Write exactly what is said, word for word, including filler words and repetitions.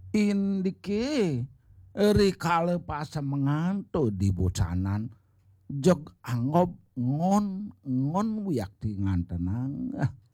Indike rikale pasemengan to di bocanan, jog anggop ngon ngon wiyak di ngantenang.